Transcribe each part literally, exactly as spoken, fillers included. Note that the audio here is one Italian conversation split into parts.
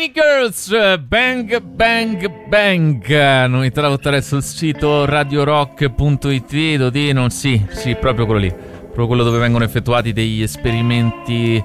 Girls, Bang Bang Bang, novità da votare sul sito radio rock punto it. Dodino, sì, sì, proprio quello lì, proprio quello dove vengono effettuati degli esperimenti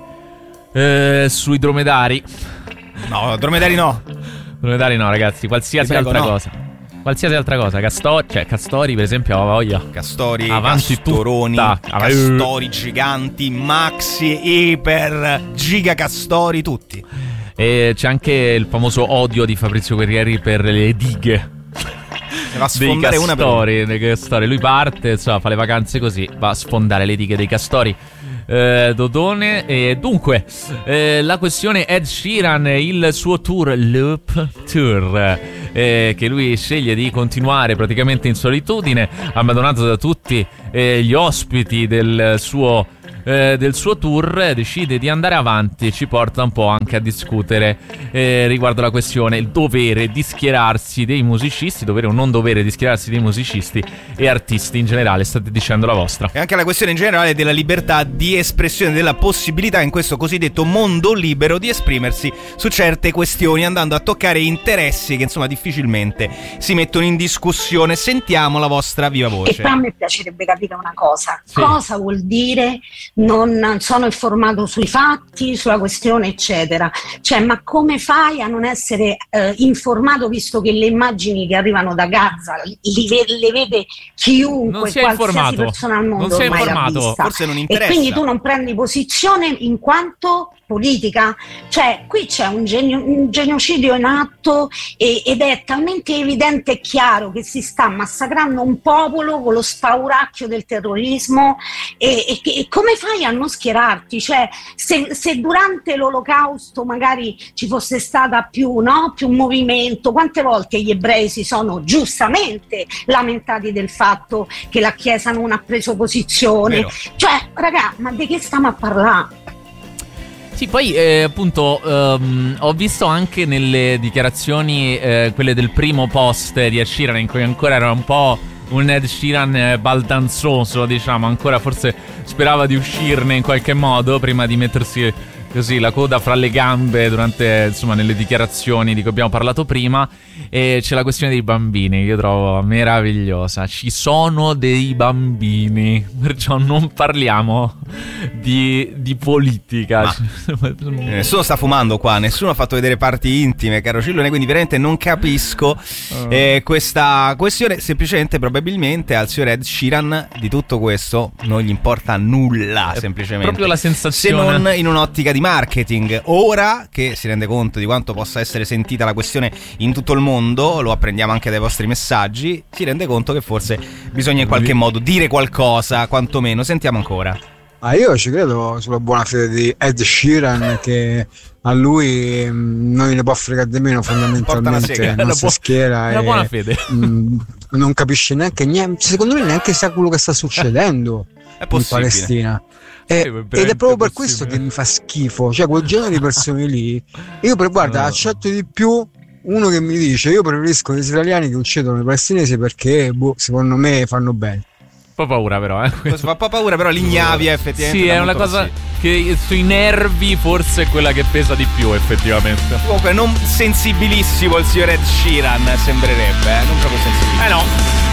eh, sui dromedari. No, dromedari no. Dromedari no, ragazzi, qualsiasi prego, altra no. cosa. Qualsiasi altra cosa, Castori, cioè Castori per esempio, aveva voglia. Castori, avanti Castoroni, tutta. Castori giganti, maxi, iper, giga Castori, tutti. E c'è anche il famoso odio di Fabrizio Guerrieri per le dighe. Ne va a sfondare dei castori, una dei castori. Lui parte, insomma, fa le vacanze così, va a sfondare le dighe dei castori. Eh, Dodone. E dunque, eh, la questione Ed Sheeran, il suo tour Loop Tour, eh, che lui sceglie di continuare praticamente in solitudine, abbandonato da tutti eh, gli ospiti del suo Eh, del suo tour, decide di andare avanti e ci porta un po' anche a discutere eh, riguardo la questione il dovere di schierarsi dei musicisti, dovere o non dovere di schierarsi dei musicisti e artisti in generale. State dicendo la vostra. E anche la questione in generale della libertà di espressione, della possibilità in questo cosiddetto mondo libero di esprimersi su certe questioni, andando a toccare interessi che insomma difficilmente si mettono in discussione. Sentiamo la vostra viva voce. E poi a me piacerebbe capire una cosa, sì. Cosa vuol dire non sono informato sui fatti, sulla questione eccetera, cioè ma come fai a non essere eh, informato, visto che le immagini che arrivano da Gaza li ve- le vede chiunque, qualsiasi informato. persona al mondo non sei ormai informato. l'ha vista. Forse non interessa. E quindi tu non prendi posizione in quanto politica, cioè qui c'è un, genio, un genocidio in atto e, ed è talmente evidente e chiaro che si sta massacrando un popolo con lo spauracchio del terrorismo e, e, e come fai a non schierarti? Cioè se, se durante l'olocausto magari ci fosse stata più, no? più movimento, quante volte gli ebrei si sono giustamente lamentati del fatto che la Chiesa non ha preso posizione. Vero. Cioè raga, ma di che stiamo a parlare? Sì, poi eh, appunto um, ho visto anche nelle dichiarazioni eh, quelle del primo post di Ed Sheeran, in cui ancora era un po' un Ed Sheeran eh, baldanzoso, diciamo, ancora forse sperava di uscirne in qualche modo prima di mettersi così la coda fra le gambe durante, insomma, nelle dichiarazioni di cui abbiamo parlato prima. E c'è la questione dei bambini, che io trovo meravigliosa. Ci sono dei bambini, perciò non parliamo di, di politica. Ma nessuno sta fumando qua, nessuno ha fatto vedere parti intime, caro Cillone, quindi veramente non capisco eh, questa questione. Semplicemente, probabilmente al signor Ed Sheeran di tutto questo non gli importa nulla, È semplicemente, proprio la sensazione, se non in un'ottica di marketing. Ora che si rende conto di quanto possa essere sentita la questione in tutto il mondo, lo apprendiamo anche dai vostri messaggi, si rende conto che forse bisogna in qualche modo dire qualcosa, quantomeno. Sentiamo ancora. Ah, io ci credo sulla buona fede di Ed Sheeran, che a lui mh, non ne può fregare di meno, fondamentalmente non si schiera una e, buona fede. mh, non capisce neanche niente, secondo me neanche sa quello che sta succedendo in Palestina. E, ed è proprio per questo che mi fa schifo, cioè quel genere di persone lì. Io per, guarda, no. accetto di più uno che mi dice io preferisco gli israeliani che uccidono i palestinesi perché boh, secondo me fanno bene. Fa paura però, eh. Fa un po' paura, però l'ignavia effettivamente. Sì, è una cosa che sui nervi forse è quella che pesa di più, effettivamente. Comunque non sensibilissimo il signor Ed Sheeran, sembrerebbe, eh? Non proprio sensibilissimo. Eh no.